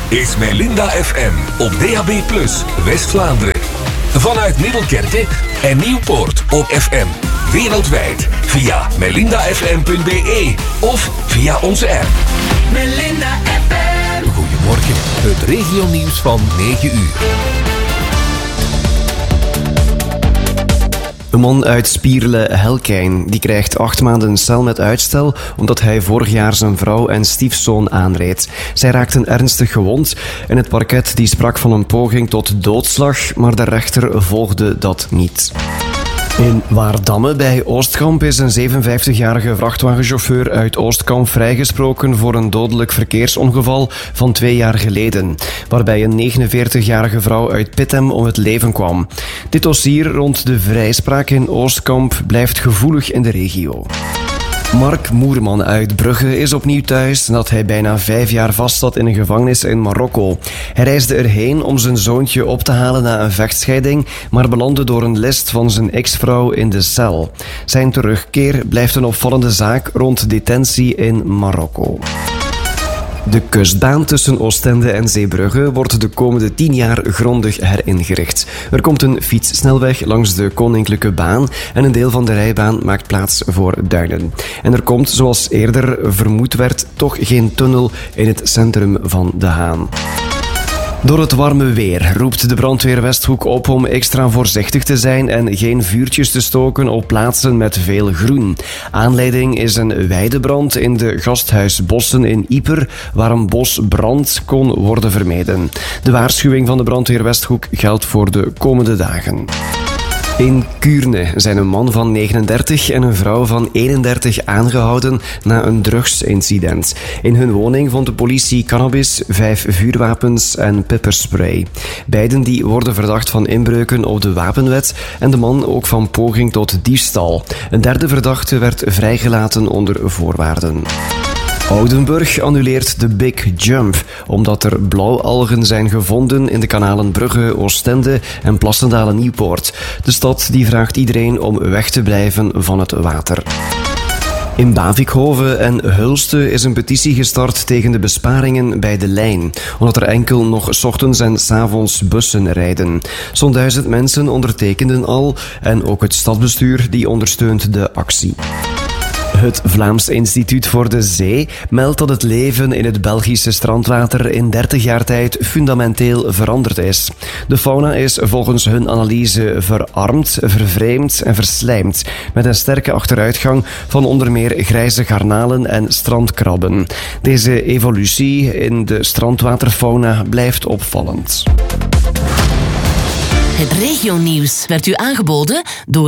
is Melinda FM op DAB+, West-Vlaanderen. Vanuit Middelkerke en Nieuwpoort op FM. Wereldwijd via melindafm.be of via onze app. Melinda FM. Goedemorgen, het regionieuws van 9 uur. Een man uit Spierle-Helkijn die krijgt 8 maanden cel met uitstel omdat hij vorig jaar zijn vrouw en stiefzoon aanreed. Zij raakten ernstig gewond en het parket die sprak van een poging tot doodslag, maar de rechter volgde dat niet. In Waardamme bij Oostkamp is een 57-jarige vrachtwagenchauffeur uit Oostkamp vrijgesproken voor een dodelijk verkeersongeval van 2 jaar geleden, waarbij een 49-jarige vrouw uit Pittem om het leven kwam. Dit dossier rond de vrijspraak in Oostkamp blijft gevoelig in de regio. Mark Moerman uit Brugge is opnieuw thuis nadat hij bijna 5 jaar vastzat in een gevangenis in Marokko. Hij reisde erheen om zijn zoontje op te halen na een vechtscheiding, maar belandde door een list van zijn ex-vrouw in de cel. Zijn terugkeer blijft een opvallende zaak rond detentie in Marokko. De kustbaan tussen Oostende en Zeebrugge wordt de komende 10 jaar grondig heringericht. Er komt een fietssnelweg langs de Koninklijke Baan en een deel van de rijbaan maakt plaats voor duinen. En er komt, zoals eerder vermoed werd, toch geen tunnel in het centrum van De Haan. Door het warme weer roept de brandweer Westhoek op om extra voorzichtig te zijn en geen vuurtjes te stoken op plaatsen met veel groen. Aanleiding is een weidebrand in de Gasthuisbossen in Ieper, waar een bosbrand kon worden vermeden. De waarschuwing van de brandweer Westhoek geldt voor de komende dagen. In Kuurne zijn een man van 39 en een vrouw van 31 aangehouden na een drugsincident. In hun woning vond de politie cannabis, 5 vuurwapens en pepperspray. Beiden die worden verdacht van inbreuken op de wapenwet en de man ook van poging tot diefstal. Een derde verdachte werd vrijgelaten onder voorwaarden. Oudenburg annuleert de Big Jump, omdat er blauwalgen zijn gevonden in de kanalen Brugge, Oostende en Plassendalen-Nieuwpoort. De stad die vraagt iedereen om weg te blijven van het water. In Bavikhoven en Hulste is een petitie gestart tegen de besparingen bij de lijn, omdat er enkel nog 's ochtends en 's avonds bussen rijden. Zo'n 1000 mensen ondertekenden al en ook het stadsbestuur die ondersteunt de actie. Het Vlaams Instituut voor de Zee meldt dat het leven in het Belgische strandwater in 30 jaar tijd fundamenteel veranderd is. De fauna is volgens hun analyse verarmd, vervreemd en verslijmd, met een sterke achteruitgang van onder meer grijze garnalen en strandkrabben. Deze evolutie in de strandwaterfauna blijft opvallend. Het regionieuws werd u aangeboden door